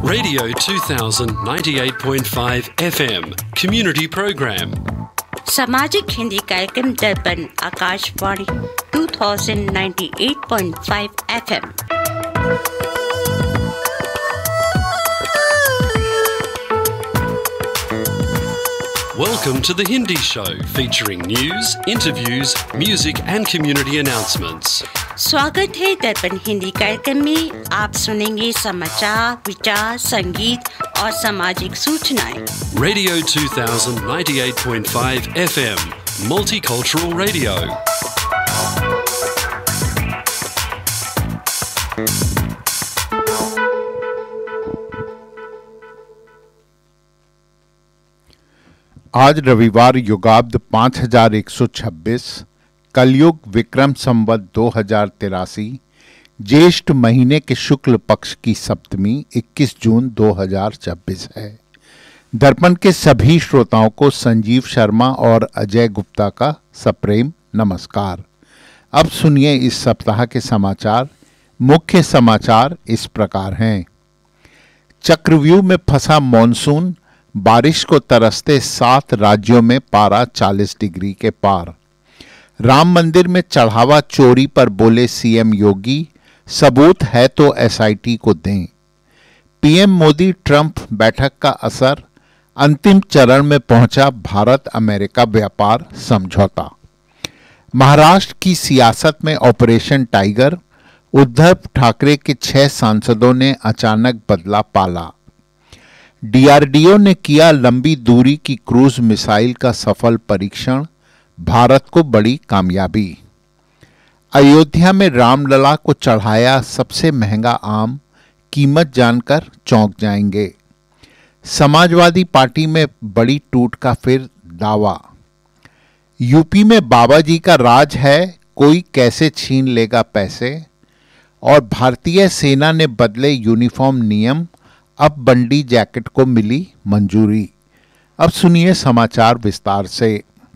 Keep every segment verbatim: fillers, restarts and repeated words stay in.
Radio two thousand ninety-eight point five F M Community Program. सामाजिक हिंदी कार्यक्रम दर्पण Akashvani two thousand ninety-eight point five F M. Welcome to the Hindi Show, featuring news, interviews, music and community announcements. स्वागत है दर्पण हिंदी कार्यक्रम में। आप सुनेंगे समाचार, विचार, संगीत और सामाजिक सूचनाएं। Radio two thousand ninety-eight point five F M, Multicultural Radio. आज रविवार युगाब्द पाँच हजार एक सौ छब्बीस, कलयुग विक्रम संवत दो हजार तिरासी, ज्येष्ठ महीने के शुक्ल पक्ष की सप्तमी इक्कीस जून दो हजार छब्बीस है। दर्पण के सभी श्रोताओं को संजीव शर्मा और अजय गुप्ता का सप्रेम नमस्कार। अब सुनिए इस सप्ताह के समाचार। मुख्य समाचार इस प्रकार हैं। चक्रव्यूह में फंसा मॉनसून, बारिश को तरसते सात राज्यों में पारा चालीस डिग्री के पार। राम मंदिर में चढ़ावा चोरी पर बोले सीएम योगी, सबूत है तो एसआईटी को दें। पीएम मोदी ट्रंप बैठक का असर, अंतिम चरण में पहुंचा भारत अमेरिका व्यापार समझौता। महाराष्ट्र की सियासत में ऑपरेशन टाइगर, उद्धव ठाकरे के छह सांसदों ने अचानक बदला पाला। डीआरडीओ ने किया लंबी दूरी की क्रूज मिसाइल का सफल परीक्षण, भारत को बड़ी कामयाबी। अयोध्या में रामलला को चढ़ाया सबसे महंगा आम, कीमत जानकर चौंक जाएंगे। समाजवादी पार्टी में बड़ी टूट का फिर दावा। यूपी में बाबा जी का राज है, कोई कैसे छीन लेगा पैसे। और भारतीय सेना ने बदले यूनिफॉर्म नियम, अब बंडी जैकेट को मिली मंजूरी। अब सुनिए समाचार विस्तार से।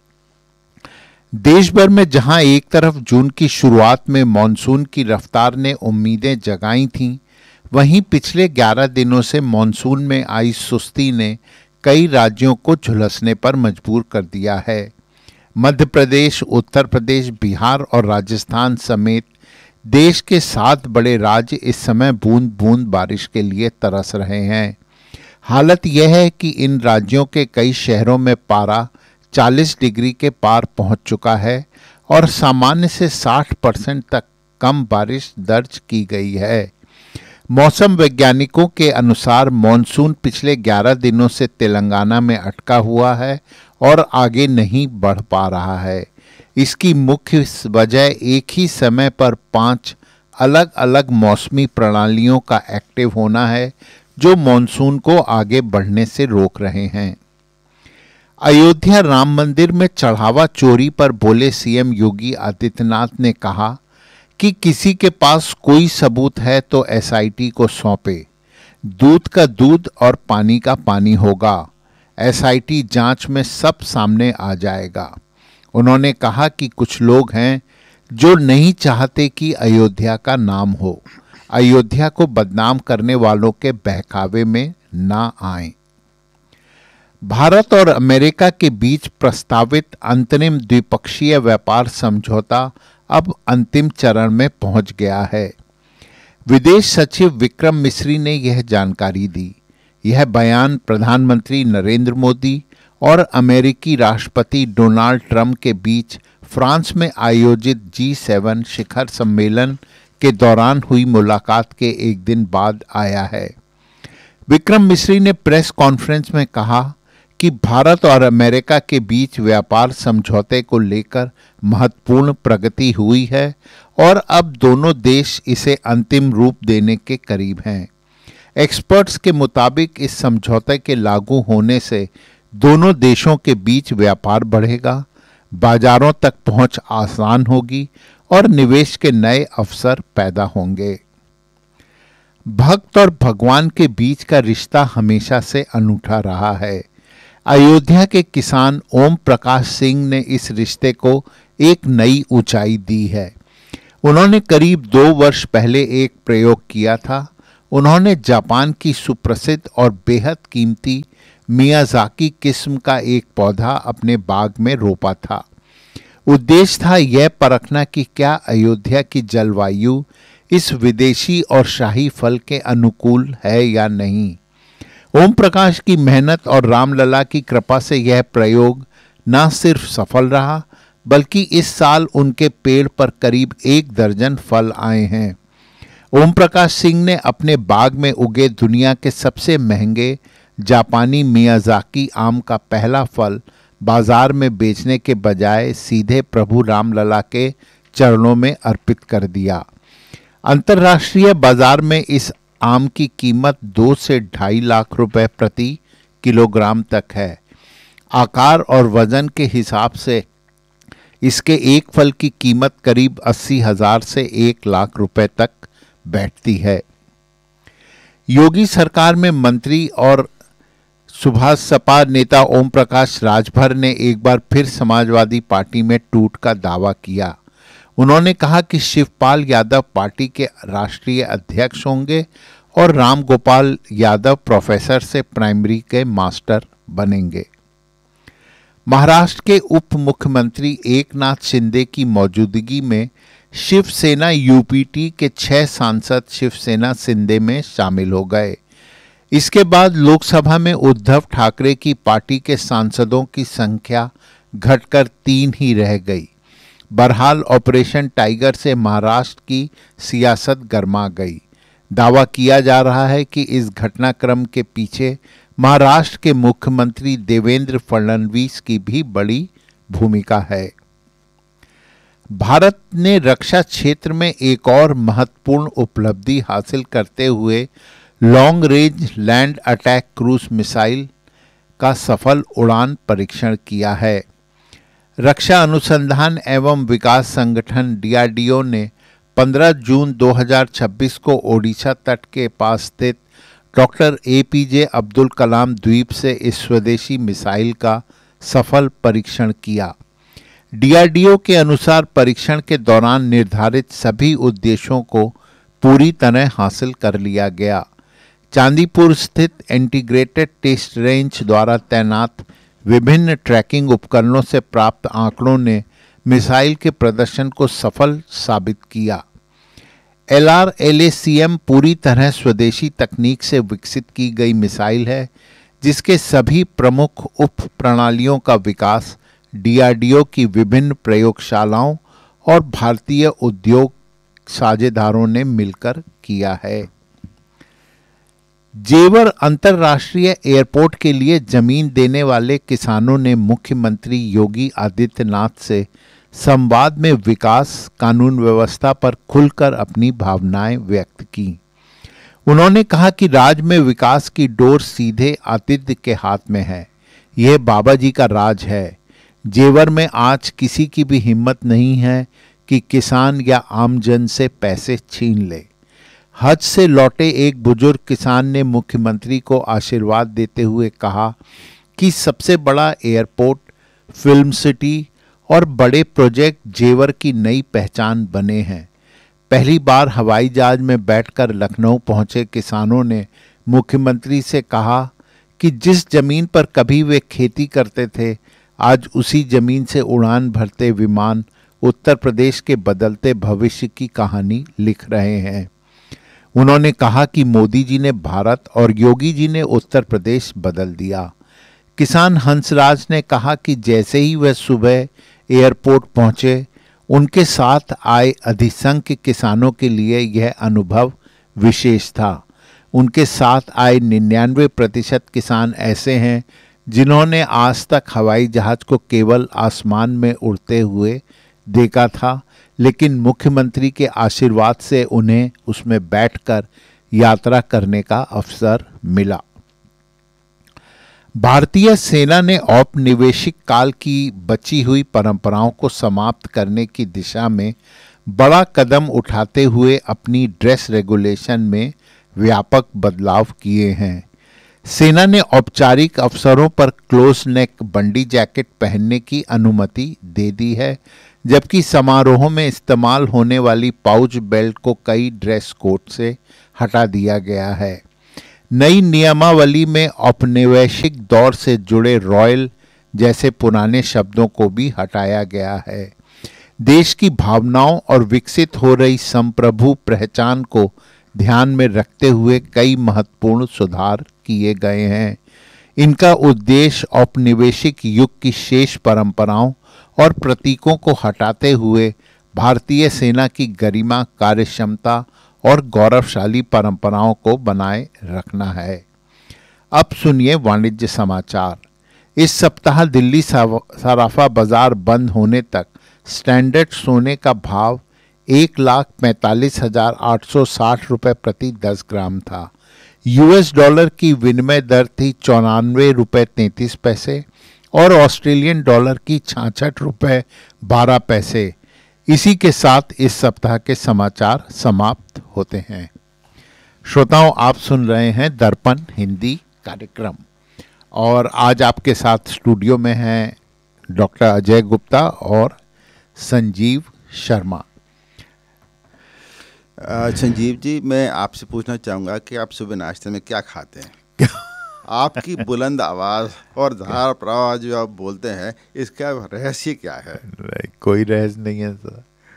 देश भर में जहां एक तरफ जून की शुरुआत में मॉनसून की रफ्तार ने उम्मीदें जगाई थीं, वहीं पिछले ग्यारह दिनों से मॉनसून में आई सुस्ती ने कई राज्यों को झुलसने पर मजबूर कर दिया है। मध्य प्रदेश, उत्तर प्रदेश, बिहार और राजस्थान समेत देश के सात बड़े राज्य इस समय बूंद बूंद बारिश के लिए तरस रहे हैं। हालत यह है कि इन राज्यों के कई शहरों में पारा चालीस डिग्री के पार पहुंच चुका है और सामान्य से साठ परसेंट तक कम बारिश दर्ज की गई है। मौसम वैज्ञानिकों के अनुसार मॉनसून पिछले ग्यारह दिनों से तेलंगाना में अटका हुआ है और आगे नहीं बढ़ पा रहा है। इसकी मुख्य वजह एक ही समय पर पांच अलग अलग मौसमी प्रणालियों का एक्टिव होना है, जो मॉनसून को आगे बढ़ने से रोक रहे हैं। अयोध्या राम मंदिर में चढ़ावा चोरी पर बोले सीएम योगी आदित्यनाथ ने कहा कि किसी के पास कोई सबूत है तो एसआईटी को सौंपे। दूध का दूध और पानी का पानी होगा। एसआईटी जांच में सब सामने आ जाएगा। उन्होंने कहा कि कुछ लोग हैं जो नहीं चाहते कि अयोध्या का नाम हो। अयोध्या को बदनाम करने वालों के बहकावे में ना आएं। भारत और अमेरिका के बीच प्रस्तावित अंतरिम द्विपक्षीय व्यापार समझौता अब अंतिम चरण में पहुंच गया है। विदेश सचिव विक्रम मिस्री ने यह जानकारी दी। यह बयान प्रधानमंत्री नरेंद्र मोदी और अमेरिकी राष्ट्रपति डोनाल्ड ट्रंप के बीच फ्रांस में आयोजित जी सेवन शिखर सम्मेलन के दौरान हुई मुलाकात के एक दिन बाद आया है। विक्रम मिस्री ने प्रेस कॉन्फ्रेंस में कहा कि भारत और अमेरिका के बीच व्यापार समझौते को लेकर महत्वपूर्ण प्रगति हुई है और अब दोनों देश इसे अंतिम रूप देने के करीब हैं। एक्सपर्ट्स के मुताबिक इस समझौते के लागू होने से दोनों देशों के बीच व्यापार बढ़ेगा, बाजारों तक पहुंच आसान होगी और निवेश के नए अवसर पैदा होंगे। भक्त और भगवान के बीच का रिश्ता हमेशा से अनूठा रहा है। अयोध्या के किसान ओम प्रकाश सिंह ने इस रिश्ते को एक नई ऊंचाई दी है। उन्होंने करीब दो वर्ष पहले एक प्रयोग किया था। उन्होंने जापान की सुप्रसिद्ध और बेहद कीमती मियाज़ाकी किस्म का एक पौधा अपने बाग में रोपा था। उद्देश्य था यह परखना कि क्या अयोध्या की जलवायु इस विदेशी और शाही फल के अनुकूल है या नहीं। ओम प्रकाश की मेहनत और रामलला की कृपा से यह प्रयोग न सिर्फ सफल रहा, बल्कि इस साल उनके पेड़ पर करीब एक दर्जन फल आए हैं। ओम प्रकाश सिंह ने अपने बाग में उगे दुनिया के सबसे महंगे जापानी मियाज़ाकी आम का पहला फल बाजार में बेचने के बजाय सीधे प्रभु रामलला के चरणों में अर्पित कर दिया। अंतर्राष्ट्रीय बाजार में इस आम की कीमत दो से ढाई लाख रुपए प्रति किलोग्राम तक है। आकार और वजन के हिसाब से इसके एक फल की कीमत करीब अस्सी हजार से एक लाख रुपए तक बैठती है। योगी सरकार में मंत्री और सुभाष सपा नेता ओम प्रकाश राजभर ने एक बार फिर समाजवादी पार्टी में टूट का दावा किया। उन्होंने कहा कि शिवपाल यादव पार्टी के राष्ट्रीय अध्यक्ष होंगे और राम गोपाल यादव प्रोफेसर से प्राइमरी के मास्टर बनेंगे। महाराष्ट्र के उप मुख्यमंत्री एकनाथ शिंदे की मौजूदगी में शिवसेना यूपीटी के छह सांसद शिवसेना शिंदे में शामिल हो गए। इसके बाद लोकसभा में उद्धव ठाकरे की पार्टी के सांसदों की संख्या घटकर तीन ही रह गई। बहरहाल ऑपरेशन टाइगर से महाराष्ट्र की सियासत गर्मा गई। दावा किया जा रहा है कि इस घटनाक्रम के पीछे महाराष्ट्र के मुख्यमंत्री देवेंद्र फडणवीस की भी बड़ी भूमिका है। भारत ने रक्षा क्षेत्र में एक और महत्वपूर्ण उपलब्धि हासिल करते हुए long range land attack cruise missile का सफल उड़ान परीक्षण किया है। रक्षा अनुसंधान एवं विकास संगठन डी आर डी ओ ने पंद्रह जून दो हज़ार छब्बीस को ओडिशा तट के पास स्थित डॉक्टर ए पी जे अब्दुल कलाम द्वीप से इस स्वदेशी मिसाइल का सफल परीक्षण किया। डी आर डी ओ के अनुसार परीक्षण के दौरान निर्धारित सभी उद्देश्यों को पूरी तरह हासिल कर लिया गया। चांदीपुर स्थित इंटीग्रेटेड टेस्ट रेंज द्वारा तैनात विभिन्न ट्रैकिंग उपकरणों से प्राप्त आंकड़ों ने मिसाइल के प्रदर्शन को सफल साबित किया। L R L A C M पूरी तरह स्वदेशी तकनीक से विकसित की गई मिसाइल है, जिसके सभी प्रमुख उप प्रणालियों का विकास डी आर डी ओ की विभिन्न प्रयोगशालाओं और भारतीय उद्योग साझेदारों ने मिलकर किया है। जेवर अंतर्राष्ट्रीय एयरपोर्ट के लिए जमीन देने वाले किसानों ने मुख्यमंत्री योगी आदित्यनाथ से संवाद में विकास कानून व्यवस्था पर खुलकर अपनी भावनाएं व्यक्त की। उन्होंने कहा कि राज्य में विकास की डोर सीधे आदित्य के हाथ में है। यह बाबा जी का राज है। जेवर में आज किसी की भी हिम्मत नहीं है कि किसान या आमजन से पैसे छीन ले। हज से लौटे एक बुजुर्ग किसान ने मुख्यमंत्री को आशीर्वाद देते हुए कहा कि सबसे बड़ा एयरपोर्ट, फिल्म सिटी और बड़े प्रोजेक्ट जेवर की नई पहचान बने हैं। पहली बार हवाई जहाज में बैठकर लखनऊ पहुंचे किसानों ने मुख्यमंत्री से कहा कि जिस जमीन पर कभी वे खेती करते थे, आज उसी जमीन से उड़ान भरते विमान उत्तर प्रदेश के बदलते भविष्य की कहानी लिख रहे हैं। उन्होंने कहा कि मोदी जी ने भारत और योगी जी ने उत्तर प्रदेश बदल दिया। किसान हंसराज ने कहा कि जैसे ही वह सुबह एयरपोर्ट पहुंचे, उनके साथ आए अधिसंख्य किसानों के लिए यह अनुभव विशेष था। उनके साथ आए निन्यानवे प्रतिशत किसान ऐसे हैं जिन्होंने आज तक हवाई जहाज को केवल आसमान में उड़ते हुए देखा था, लेकिन मुख्यमंत्री के आशीर्वाद से उन्हें उसमें बैठकर यात्रा करने का अवसर मिला। भारतीय सेना ने औपनिवेशिक काल की बची हुई परंपराओं को समाप्त करने की दिशा में बड़ा कदम उठाते हुए अपनी ड्रेस रेगुलेशन में व्यापक बदलाव किए हैं। सेना ने औपचारिक अवसरों पर क्लोज नेक बंडी जैकेट पहनने की अनुमति दे दी है, जबकि समारोहों में इस्तेमाल होने वाली पाउच बेल्ट को कई ड्रेस कोड से हटा दिया गया है। नई नियमावली में औपनिवेशिक दौर से जुड़े रॉयल जैसे पुराने शब्दों को भी हटाया गया है। देश की भावनाओं और विकसित हो रही संप्रभु पहचान को ध्यान में रखते हुए कई महत्वपूर्ण सुधार किए गए हैं। इनका उद्देश्य औपनिवेशिक युग की शेष परंपराओं और प्रतीकों को हटाते हुए भारतीय सेना की गरिमा, कार्यक्षमता और गौरवशाली परंपराओं को बनाए रखना है। अब सुनिए वाणिज्य समाचार। इस सप्ताह दिल्ली सराफा बाजार बंद होने तक स्टैंडर्ड सोने का भाव एक लाख पैंतालीस हजार आठ सौ साठ रुपये प्रति दस ग्राम था। यूएस डॉलर की विनिमय दर थी चौरानवे रुपये तैंतीस पैसे और ऑस्ट्रेलियन डॉलर की छाछठ रुपये बारह पैसे। इसी के साथ इस सप्ताह के समाचार समाप्त होते हैं। श्रोताओं, आप सुन रहे हैं दर्पण हिंदी कार्यक्रम और आज आपके साथ स्टूडियो में हैं डॉक्टर अजय गुप्ता और संजीव शर्मा। संजीव जी, मैं आपसे पूछना चाहूँगा कि आप सुबह नाश्ते में क्या खाते हैं? आपकी बुलंद आवाज़ और धार प्रवाह जो आप बोलते हैं, इसका रहस्य क्या है? कोई रहस्य नहीं है सर,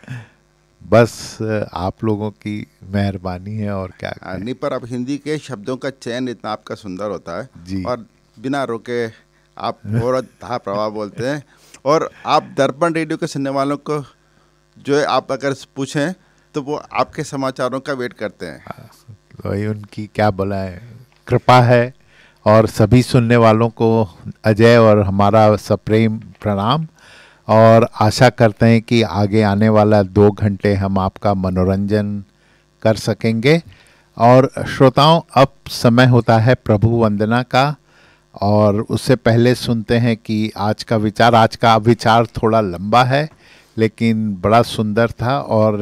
बस आप लोगों की मेहरबानी है और क्या। नहीं, पर अब हिंदी के शब्दों का चयन इतना आपका सुंदर होता है जी। और बिना रोके आप और धार प्रवाह बोलते हैं। और आप दर्पण रेडियो के सुनने वालों को जो है, आप अगर पूछें तो वो आपके समाचारों का वेट करते हैं। वही उनकी क्या बोला है, कृपा है। और सभी सुनने वालों को अजय और हमारा सप्रेम प्रणाम और आशा करते हैं कि आगे आने वाला दो घंटे हम आपका मनोरंजन कर सकेंगे। और श्रोताओं, अब समय होता है प्रभु वंदना का और उससे पहले सुनते हैं कि आज का विचार। आज का विचार थोड़ा लंबा है लेकिन बड़ा सुंदर था और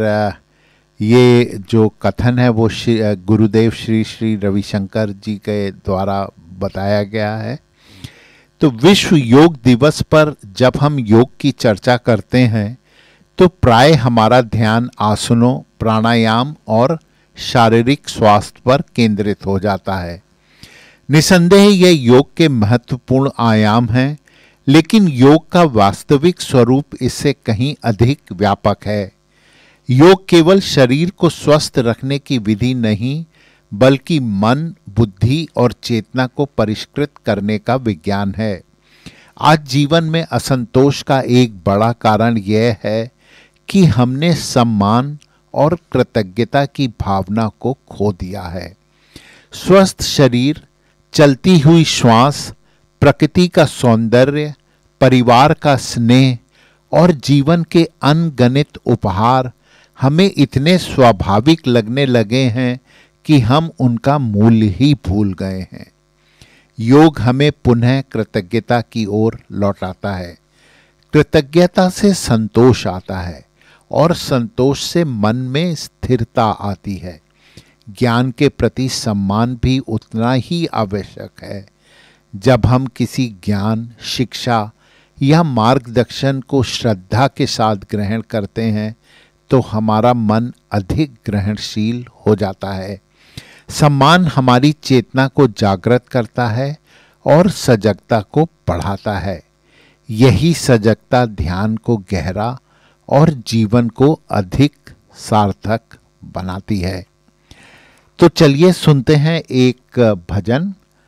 ये जो कथन है वो श्री गुरुदेव श्री श्री रविशंकर जी के द्वारा बताया गया है। तो विश्व योग दिवस पर जब हम योग की चर्चा करते हैं तो प्राय हमारा ध्यान आसनों, प्राणायाम और शारीरिक स्वास्थ्य पर केंद्रित हो जाता है। निसंदेह ये योग के महत्वपूर्ण आयाम हैं, लेकिन योग का वास्तविक स्वरूप इससे कहीं अधिक व्यापक है। योग केवल शरीर को स्वस्थ रखने की विधि नहीं, बल्कि मन, बुद्धि और चेतना को परिष्कृत करने का विज्ञान है। आज जीवन में असंतोष का एक बड़ा कारण यह है कि हमने सम्मान और कृतज्ञता की भावना को खो दिया है। स्वस्थ शरीर, चलती हुई श्वास, प्रकृति का सौंदर्य, परिवार का स्नेह और जीवन के अनगणित उपहार हमें इतने स्वाभाविक लगने लगे हैं कि हम उनका मूल्य ही भूल गए हैं। योग हमें पुनः कृतज्ञता की ओर लौटाता है। कृतज्ञता से संतोष आता है और संतोष से मन में स्थिरता आती है। ज्ञान के प्रति सम्मान भी उतना ही आवश्यक है। जब हम किसी ज्ञान, शिक्षा या मार्गदर्शन को श्रद्धा के साथ ग्रहण करते हैं तो हमारा मन अधिक ग्रहणशील हो जाता है। सम्मान हमारी चेतना को जागृत करता है और सजगता को बढ़ाता है। यही सजगता ध्यान को गहरा और जीवन को अधिक सार्थक बनाती है। तो चलिए सुनते हैं एक भजन।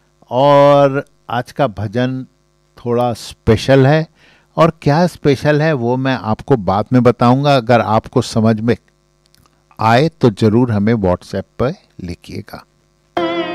और आज का भजन थोड़ा स्पेशल है और क्या स्पेशल है वो मैं आपको बाद में बताऊंगा। अगर आपको समझ में आए तो ज़रूर हमें व्हाट्सएप पर लिखिएगा।